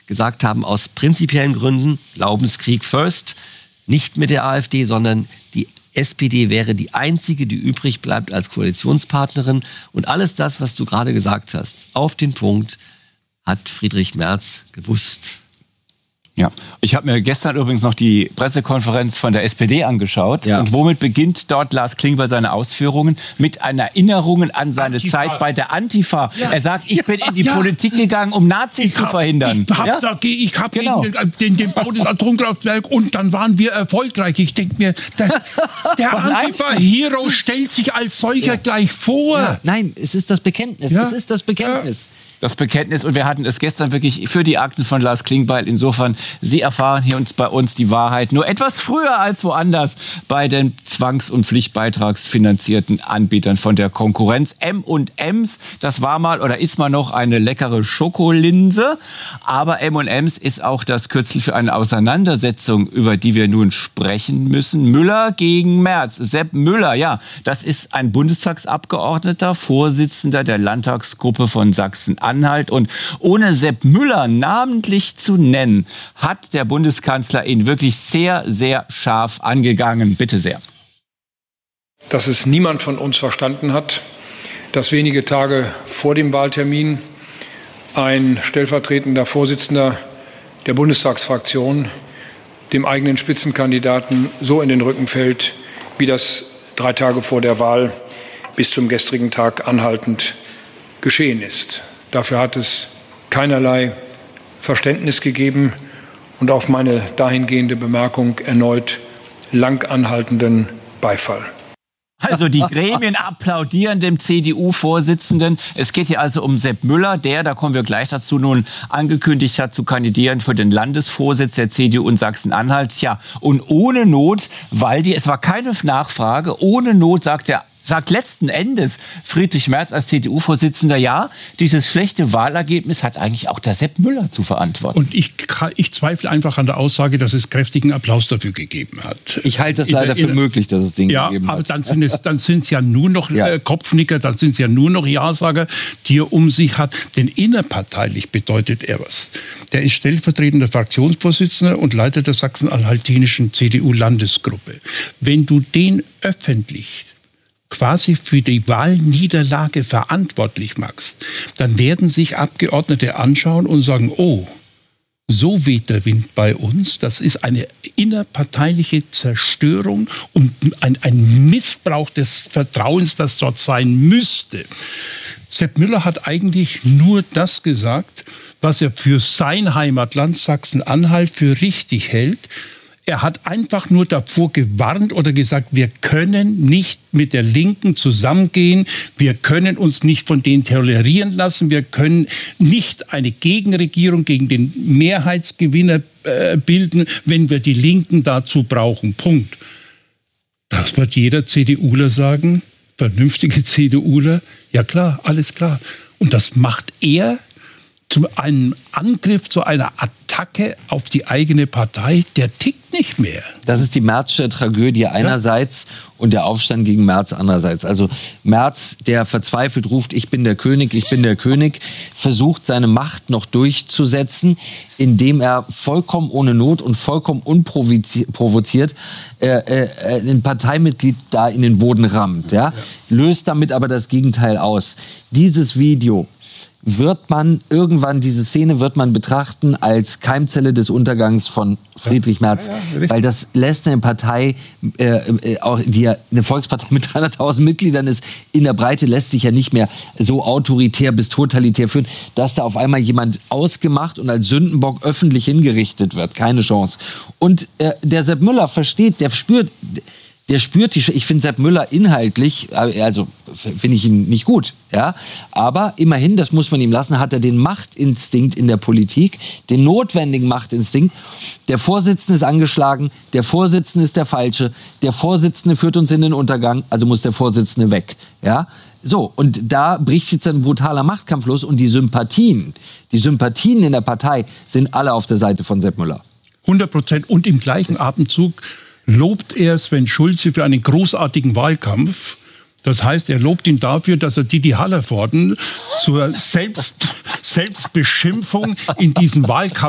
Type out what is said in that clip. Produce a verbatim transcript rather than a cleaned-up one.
gesagt haben, aus prinzipiellen Gründen, Glaubenskrieg first, nicht mit der AfD, sondern die S P D wäre die einzige, die übrig bleibt als Koalitionspartnerin. Und alles das, was du gerade gesagt hast, auf den Punkt, hat Friedrich Merz gewusst. Ja, ich habe mir gestern übrigens noch die Pressekonferenz von der S P D angeschaut. Ja. Und womit beginnt dort Lars Klingbeil seine Ausführungen? Mit einer Erinnerung an seine Antifa. Zeit bei der Antifa. Ja. Er sagt, ich ja. bin in die ja. Politik gegangen, um Nazis ich zu hab, verhindern. Ich habe ja? da, ich hab genau. den, den, den Bau des Atomkraftwerks und dann waren wir erfolgreich. Ich denke mir, das, der Antifa-Hero stellt sich als solcher ja. gleich vor. Ja. Nein, es ist das Bekenntnis. Ja. Es ist das Bekenntnis. Ja. Das Bekenntnis, und wir hatten es gestern wirklich für die Akten von Lars Klingbeil. Insofern, Sie erfahren hier uns bei uns die Wahrheit nur etwas früher als woanders bei den zwangs- und pflichtbeitragsfinanzierten Anbietern von der Konkurrenz. M und M's, das war mal oder ist mal noch eine leckere Schokolinse. Aber M und M's ist auch das Kürzel für eine Auseinandersetzung, über die wir nun sprechen müssen. Müller gegen Merz. Sepp Müller, ja, das ist ein Bundestagsabgeordneter, Vorsitzender der Landtagsgruppe von Sachsen-Anhalt. Und ohne Sepp Müller namentlich zu nennen, hat der Bundeskanzler ihn wirklich sehr, sehr scharf angegangen. Bitte sehr. Dass es niemand von uns verstanden hat, dass wenige Tage vor dem Wahltermin ein stellvertretender Vorsitzender der Bundestagsfraktion dem eigenen Spitzenkandidaten so in den Rücken fällt, wie das drei Tage vor der Wahl bis zum gestrigen Tag anhaltend geschehen ist. Dafür hat es keinerlei Verständnis gegeben und auf meine dahingehende Bemerkung erneut lang anhaltenden Beifall. Also die Gremien applaudieren dem C D U-Vorsitzenden. Es geht hier also um Sepp Müller, der, da kommen wir gleich dazu, nun angekündigt hat, zu kandidieren für den Landesvorsitz der C D U in Sachsen-Anhalt. Tja, und ohne Not, weil die, es war keine Nachfrage, ohne Not sagt er, sagt letzten Endes Friedrich Merz als C D U-Vorsitzender, ja, dieses schlechte Wahlergebnis hat eigentlich auch der Sepp Müller zu verantworten. Und ich, ich zweifle einfach an der Aussage, dass es kräftigen Applaus dafür gegeben hat. Ich halte das leider für möglich, dass es den ja, gegeben hat. Aber dann sind es, dann sind es ja nur noch ja. äh, Kopfnicker, dann sind es ja nur noch Ja-Sager, die er um sich hat. Denn innerparteilich bedeutet er was. Der ist stellvertretender Fraktionsvorsitzender und Leiter der sachsen-anhaltinischen C D U-Landesgruppe. Wenn du den öffentlich quasi für die Wahlniederlage verantwortlich machst, dann werden sich Abgeordnete anschauen und sagen, oh, so weht der Wind bei uns, das ist eine innerparteiliche Zerstörung und ein, ein Missbrauch des Vertrauens, das dort sein müsste. Sepp Müller hat eigentlich nur das gesagt, was er für sein Heimatland Sachsen-Anhalt für richtig hält. Er hat einfach nur davor gewarnt oder gesagt, wir können nicht mit der Linken zusammengehen, wir können uns nicht von denen tolerieren lassen, wir können nicht eine Gegenregierung gegen den Mehrheitsgewinner äh, bilden, wenn wir die Linken dazu brauchen. Punkt. Das wird jeder CDUler sagen, vernünftige CDUler, ja klar, alles klar. Und das macht er zu einem Angriff, zu einer Attacke auf die eigene Partei, der tickt nicht mehr. Das ist die Merzsche Tragödie einerseits ja. und der Aufstand gegen Merz andererseits. Also Merz, der verzweifelt ruft, ich bin der König, ich bin der König, versucht seine Macht noch durchzusetzen, indem er vollkommen ohne Not und vollkommen unprovoziert äh, äh, ein Parteimitglied da in den Boden rammt. Ja? Ja. Löst damit aber das Gegenteil aus. Dieses Video wird man irgendwann, diese Szene wird man betrachten als Keimzelle des Untergangs von Friedrich Merz. Ja, ja, weil das lässt eine Partei, äh, auch die ja eine Volkspartei mit dreihunderttausend Mitgliedern ist, in der Breite lässt sich ja nicht mehr so autoritär bis totalitär führen, dass da auf einmal jemand ausgemacht und als Sündenbock öffentlich hingerichtet wird. Keine Chance. Und äh, der Sepp Müller versteht, der spürt... Der spürt die, ich finde Sepp Müller inhaltlich, also finde ich ihn nicht gut, ja. Aber immerhin, das muss man ihm lassen, hat er den Machtinstinkt in der Politik, den notwendigen Machtinstinkt. Der Vorsitzende ist angeschlagen, der Vorsitzende ist der Falsche, der Vorsitzende führt uns in den Untergang, also muss der Vorsitzende weg, ja. So, und da bricht jetzt ein brutaler Machtkampf los und die Sympathien, die Sympathien in der Partei sind alle auf der Seite von Sepp Müller. hundert Prozent und im gleichen Atemzug lobt er Sven Schulze für einen großartigen Wahlkampf. Das heißt, er lobt ihn dafür, dass er Didi Hallervorden zur Selbst, Selbstbeschimpfung in diesem Wahlkampf